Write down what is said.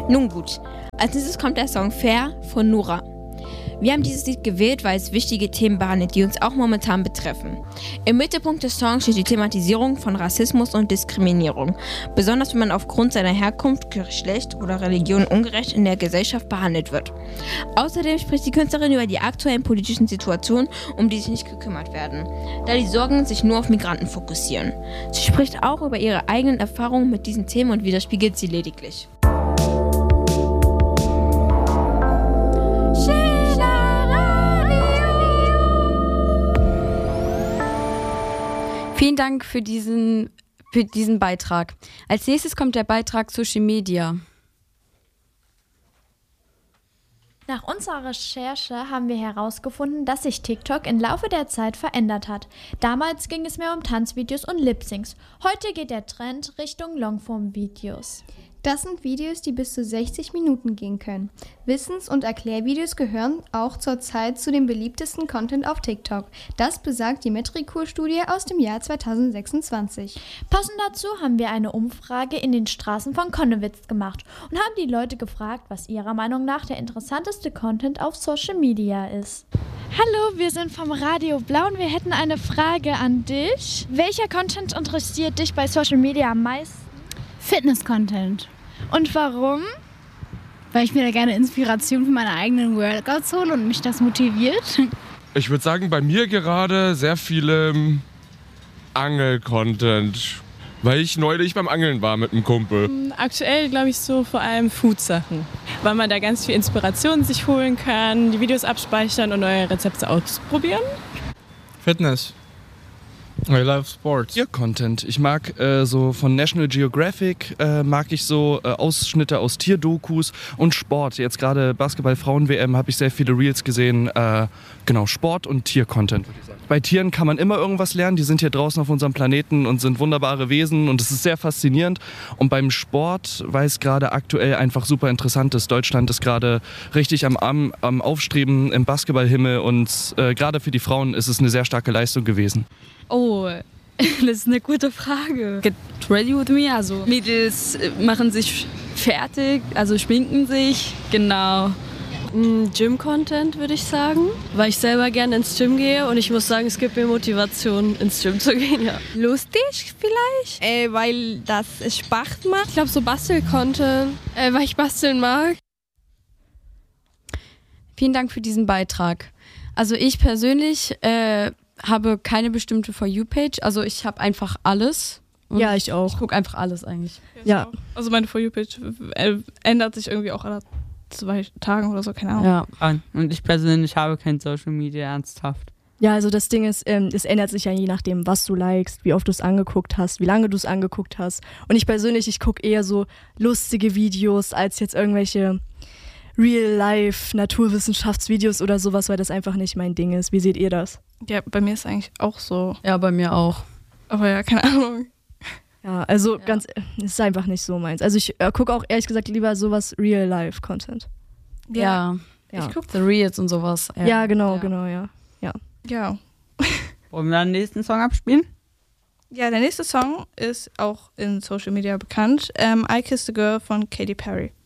Nun gut, als nächstes kommt der Song Fair von Nura. Wir haben dieses Lied gewählt, weil es wichtige Themen behandelt, die uns auch momentan betreffen. Im Mittelpunkt des Songs steht die Thematisierung von Rassismus und Diskriminierung, besonders wenn man aufgrund seiner Herkunft, Geschlecht oder Religion ungerecht in der Gesellschaft behandelt wird. Außerdem spricht die Künstlerin über die aktuellen politischen Situationen, um die sich nicht gekümmert werden, da die Sorgen sich nur auf Migranten fokussieren. Sie spricht auch über ihre eigenen Erfahrungen mit diesen Themen und widerspiegelt sie lediglich. Vielen Dank für diesen Beitrag. Als nächstes kommt der Beitrag Social Media. Nach unserer Recherche haben wir herausgefunden, dass sich TikTok im Laufe der Zeit verändert hat. Damals ging es mehr um Tanzvideos und Lip-Syncs. Heute geht der Trend Richtung Longform-Videos. Das sind Videos, die bis zu 60 Minuten gehen können. Wissens- und Erklärvideos gehören auch zurzeit zu dem beliebtesten Content auf TikTok. Das besagt die Metricool-Studie aus dem Jahr 2026. Passend dazu haben wir eine Umfrage in den Straßen von Konnewitz gemacht und haben die Leute gefragt, was ihrer Meinung nach der interessanteste Content auf Social Media ist. Hallo, wir sind vom Radio Blau und wir hätten eine Frage an dich. Welcher Content interessiert dich bei Social Media am meisten? Fitness-Content. Und warum? Weil ich mir da gerne Inspiration für meine eigenen Workouts hole und mich das motiviert. Ich würde sagen, bei mir gerade sehr viel Angel-Content, weil ich neulich beim Angeln war mit einem Kumpel. Aktuell glaube ich so vor allem Food-Sachen, weil man da ganz viel Inspiration sich holen kann, die Videos abspeichern und neue Rezepte ausprobieren. Fitness. I love sports. Ihr Content. Ich mag so von National Geographic mag ich so Ausschnitte aus Tierdokus und Sport. Jetzt gerade Basketball-Frauen-WM habe ich sehr viele Reels gesehen. Genau, Sport und Tier-Content, würde ich sagen. Bei Tieren kann man immer irgendwas lernen. Die sind hier draußen auf unserem Planeten und sind wunderbare Wesen und es ist sehr faszinierend. Und beim Sport, weil es gerade aktuell einfach super interessant ist. Deutschland ist gerade richtig am Aufstreben im Basketballhimmel und gerade für die Frauen ist es eine sehr starke Leistung gewesen. Oh, das ist eine gute Frage. Get ready with me, also Mädels machen sich fertig, also schminken sich, genau. Gym-Content würde ich sagen, weil ich selber gerne ins Gym gehe und ich muss sagen, es gibt mir Motivation, ins Gym zu gehen, ja. Lustig vielleicht, weil das Spaß macht. Ich glaube so Bastel-Content, weil ich basteln mag. Vielen Dank für diesen Beitrag. Also ich persönlich habe keine bestimmte For You-Page, also ich habe einfach alles. Ja, ich auch. Ich gucke einfach alles eigentlich. Ja. Also meine For You-Page ändert sich irgendwie auch alle 2 Tagen oder so, keine Ahnung. Ja. Und ich persönlich habe kein Social Media ernsthaft. Ja, also das Ding ist, es ändert sich ja je nachdem, was du likest, wie oft du es angeguckt hast, wie lange du es angeguckt hast. Und ich persönlich, ich gucke eher so lustige Videos als jetzt irgendwelche Real-Life-Naturwissenschaftsvideos oder sowas, weil das einfach nicht mein Ding ist. Wie seht ihr das? Ja, bei mir ist eigentlich auch so. Ja, bei mir auch. Aber ja, keine Ahnung. Ja, also ganz, es ist einfach nicht so meins. Also ich gucke auch ehrlich gesagt lieber sowas Real-Life-Content. Ja. Ich gucke The Reels und sowas. Ja, genau, ja. Ja. Wollen wir dann den nächsten Song abspielen? Ja, der nächste Song ist auch in Social Media bekannt. I Kissed a Girl von Katy Perry.